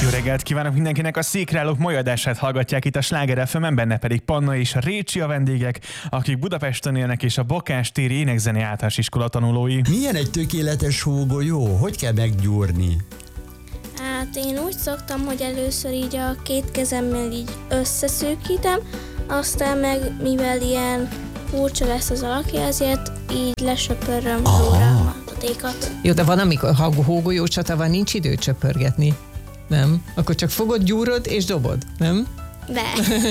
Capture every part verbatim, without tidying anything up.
reggelt kívánok mindenkinek, a Székreállók mai adását hallgatják itt a Sláger ef emen, benne pedig Panna és Récsi a vendégek, akik Budapesten élnek és a Bakás téri énekzene általános iskola tanulói. Milyen egy tökéletes hógolyó? Hogy kell meggyúrni? Hát én úgy szoktam, hogy először így a két kezemmel így összeszűkítem, aztán meg mivel ilyen furcsa lesz az alakja, ezért így lesöpöröm róla a patékat. Jó, de van, amikor ha hógolyócsata van, nincs idő csöpörgetni. Nem? Akkor csak fogod, gyúrod és dobod, nem? De.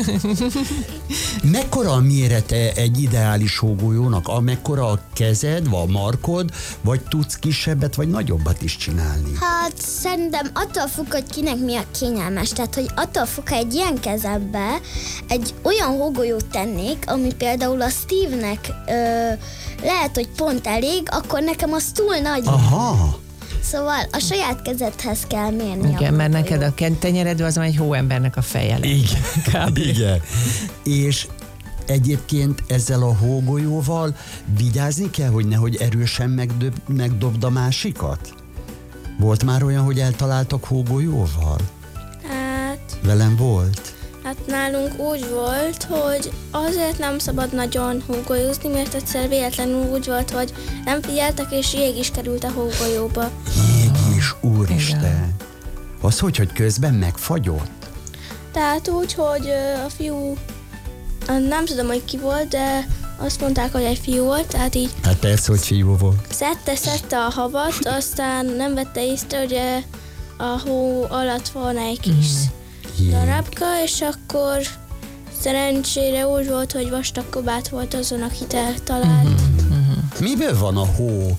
Mekkora a mérete egy ideális hógolyónak? Amekkora a kezed, vagy a markod, vagy tudsz kisebbet, vagy nagyobbat is csinálni? Hát szerintem attól függ, hogy kinek mi a kényelmes. Tehát, hogy attól függ, ha egy ilyen kezembe egy olyan hógolyót tennék, ami például a Steve-nek ö, lehet, hogy pont elég, akkor nekem az túl nagy. Aha! Szóval a saját kezedhez kell mérni. Igen, mert neked a tenyeredő az már egy hóembernek a feje lesz. Igen. Igen. És egyébként ezzel a hógolyóval vigyázni kell, hogy nehogy erősen megdob, megdobd a másikat? Volt már olyan, hogy eltaláltak hógolyóval? Hát, Velem volt. hát nálunk úgy volt, hogy azért nem szabad nagyon hógolyózni, mert egyszer véletlenül úgy volt, hogy nem figyeltek, és jég is került a hógolyóba. Jég is, úristen. Igen. Az hogy, hogy közben megfagyott? Tehát úgy, hogy ö, a fiú, nem tudom, hogy ki volt, de azt mondták, hogy egy fiú volt, tehát így Hát persze, hogy fiú volt. szedte, szedte a havat, aztán nem vette észre, hogy ö, a hó alatt van egy kis Jé. darabka, és akkor szerencsére úgy volt, hogy vastag kabát volt azon, akit eltalált. Miből van a hó?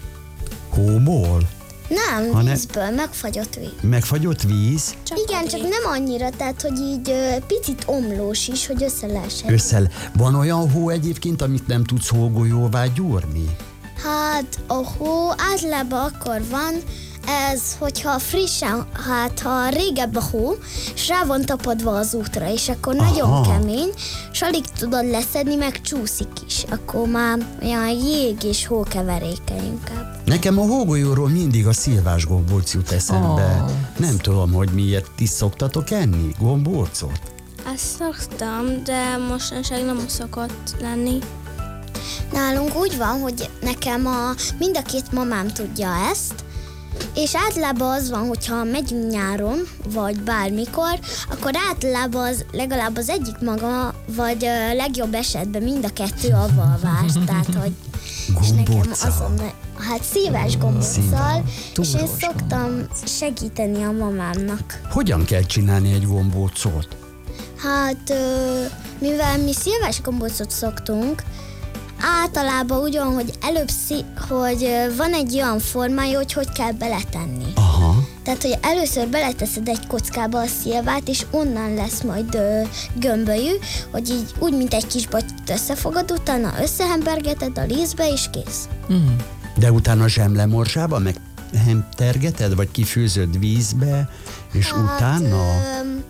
Hóból? Nem, Ha ne- vízből, megfagyott víz. Megfagyott víz? Csak Igen, csak nem annyira, tehát, hogy így ö, picit omlós is, hogy össze lehessen. Összel. Van olyan hó egyébként, amit nem tudsz hógolyóvá gyúrni? Hát a hó általában akkor van, ez, hogyha frissen, hát ha régebb a hó, és rá van tapadva az útra, és akkor Aha. nagyon kemény, és alig tudod leszedni, meg csúszik is. Akkor már olyan jég és hókeveréke inkább. Nekem a hógolyóról mindig a szilvás gombóc jut eszembe. Oh. Nem tudom, hogy miért. Ti szoktatok enni gombócot? Ezt szoktam, de mostanság nem szokott lenni. Nálunk úgy van, hogy nekem a, mind a két mamám tudja ezt, és általában az van, hogyha megyünk nyáron, vagy bármikor, akkor általában az, legalább az egyik maga, vagy ö, legjobb esetben mind a kettő avval vár. Tehát, hogy és nekem Gombóccal? azon, hát szíves gombóccal, és én Túros szoktam segíteni a mamámnak. Hogyan kell csinálni egy gombócot? Hát, ö, mivel mi szilvás gombócot szoktunk, általában úgy van, hogy előbb, szí- hogy ö, van egy olyan formája, hogy hogy kell beletenni. Aha. Tehát, hogy először beleteszed egy kockába a szilvát, és onnan lesz majd ö, gömbölyű, hogy így úgy, mint egy kis batyut összefogod, utána összehempergeted a lízbe, és kész. De utána zsemlemorzsába meg hemtergeted, vagy kifőzöd vízbe, és utána... Hát, ö,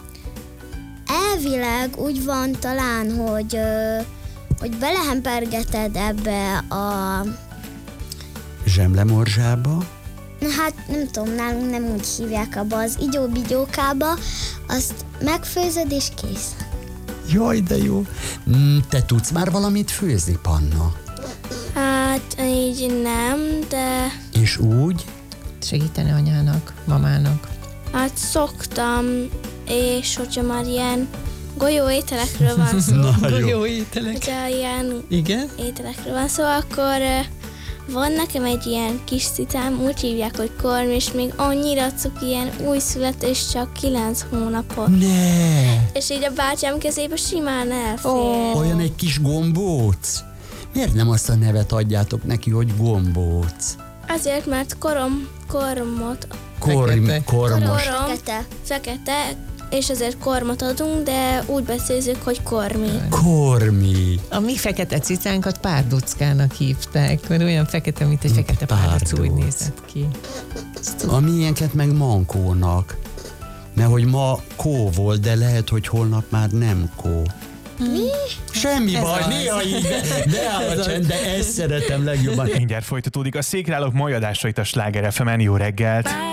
elvileg úgy van talán, hogy, ö, hogy belehempergeted ebbe a... Zsemlemorzsába? Hát nem tudom, nálunk nem úgy hívják abba az igyó-bigyókába, azt megfőzöd és kész. Jaj, de jó. Mm, Te tudsz már valamit főzni, Panna? Hát így nem, de És úgy? Segíteni anyának, mamának. hát szoktam, és hogyha már ilyen golyó ételekről van szó, Jó ételek. hogyha ilyen Igen? ételekről van szó, akkor ö, van nekem egy ilyen kis cicám, úgy hívják, hogy Korm, és még annyira cuki, ilyen újszülött, és csak kilenc hónapot. Ne! És így a bátyám kezébe simán elfér. Ó. Olyan egy kis gombóc? Miért nem azt a nevet adjátok neki, hogy gombóc? Azért, mert korom, kormot, Korm, Fekete. kormos. korom, Fekete. fekete, és azért kormot adunk, de úgy beszéljük, hogy kormi. Kormi. A mi fekete cicánkat párduckának hívták, mert olyan fekete, mint egy fekete párduc, úgy Párduc. nézett ki. A miénket meg mankónak. Mert hogy ma kó volt, de lehet, hogy holnap már nem kó. Mi? Semmi Ez baj, az. néha így, de, de áll a csend, de ezt szeretem legjobban. Mindjárt folytatódik a Székreállók mai adásait a Sláger ef emen. Jó reggelt!